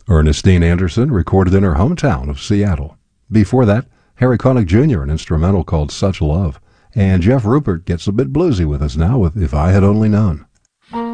Ernestine Anderson recorded in her hometown of Seattle. Before that, Harry Connick Jr., an instrumental called Such Love. And Jeff Rupert gets a bit bluesy with us now with If I Had Only Known.